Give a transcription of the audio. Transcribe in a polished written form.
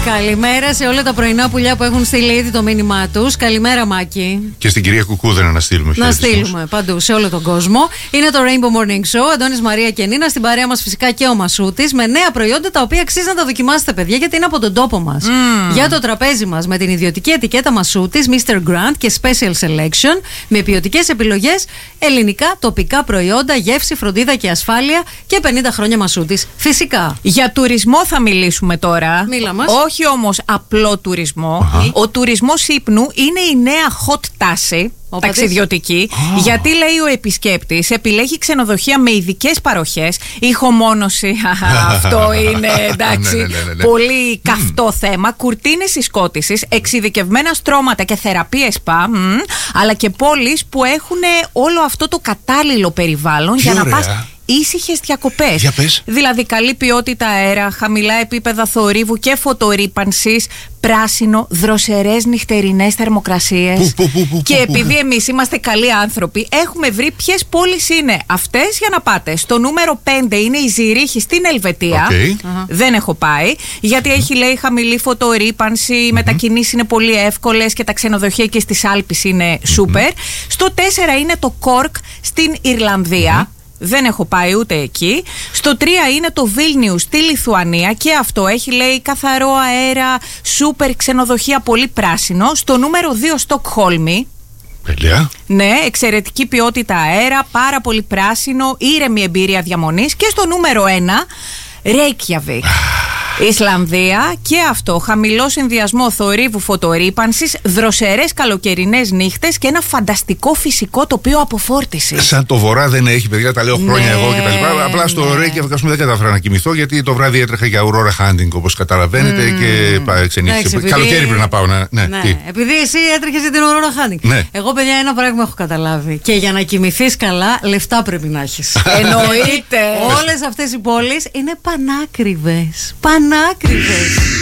Καλημέρα σε όλα τα πρωινά πουλιά που έχουν στείλει ήδη το μήνυμά τους. Καλημέρα, Μάκη. Και στην κυρία Κουκούδρα να στείλουμε. Να στείλουμε παντού, σε όλο τον κόσμο. Είναι το Rainbow Morning Show. Αντώνης, Μαρία και Νίνα. Στην παρέα μας φυσικά και ο Μασούτης. Με νέα προϊόντα τα οποία αξίζει να τα δοκιμάσετε, παιδιά, γιατί είναι από τον τόπο μας. Για το τραπέζι μας με την ιδιωτική ετικέτα Μασούτης, Mr. Grant και Special Selection. Με ποιοτικές επιλογές, ελληνικά, τοπικά προϊόντα, γεύση, φροντίδα και ασφάλεια και 50 χρόνια Μασούτης. Φυσικά. Για τουρισμό θα μιλήσουμε τώρα. Μίλα μας. Όχι όμως απλό τουρισμό. Ο τουρισμός ύπνου είναι η νέα hot τάση. Ταξιδιωτική, γιατί λέει ο επισκέπτης επιλέγει ξενοδοχεία με ειδικές παροχές, ηχομόνωση, αυτό είναι εντάξει, πολύ καυτό θέμα, κουρτίνες συσκότησης, εξειδικευμένα στρώματα και θεραπείες σπα, αλλά και πόλεις που έχουν όλο αυτό το κατάλληλο περιβάλλον για να πας ήσυχες διακοπές. Δηλαδή καλή ποιότητα αέρα, χαμηλά επίπεδα θορύβου και φωτορύπανσης, πράσινο, δροσερές νυχτερινές θερμοκρασίες. Και επειδή εμείς είμαστε καλοί άνθρωποι, έχουμε βρει ποιες πόλεις είναι αυτές για να πάτε. Στο νούμερο 5 είναι η Ζηρίχη στην Ελβετία. Δεν έχω πάει, γιατί έχει λέει χαμηλή φωτορύπανση, οι μετακινήσεις είναι πολύ εύκολες και τα ξενοδοχεία και στις Άλπεις είναι σούπερ. Στο 4 είναι το Κόρκ στην Ιρλανδία. Δεν έχω πάει ούτε εκεί. Στο 3 είναι το Βίλνιους στη Λιθουανία και αυτό έχει λέει καθαρό αέρα, σούπερ ξενοδοχεία, πολύ πράσινο. Στο νούμερο 2 Στοκχόλμη. Τέλεια. Ναι, εξαιρετική ποιότητα αέρα, πάρα πολύ πράσινο, ήρεμη εμπειρία διαμονής. Και στο νούμερο 1 Ρέικιαβικ, Ισλανδία, και αυτό χαμηλό συνδυασμό θορύβου, φωτορύπανσης, δροσερές καλοκαιρινές νύχτες και ένα φανταστικό φυσικό τοπίο αποφόρτισης. Σαν το βορρά δεν έχει, παιδιά, τα λέω χρόνια εγώ και τα λοιπά. Απλά στο Ρέικιαβικ δεν κατάφερα να κοιμηθώ, γιατί το βράδυ έτρεχα για aurora hunting, όπως καταλαβαίνετε, και ξενύχτησα. Καλοκαίρι πρέπει να πάω. Επειδή εσύ έτρεχες για την aurora hunting. Ναι. Εγώ, παιδιά, ένα πράγμα έχω καταλάβει. Και για να κοιμηθείς καλά, λεφτά πρέπει να έχεις. Εννοείται. Όλες αυτές οι πόλεις είναι πανάκριβες. Πανάκριβες.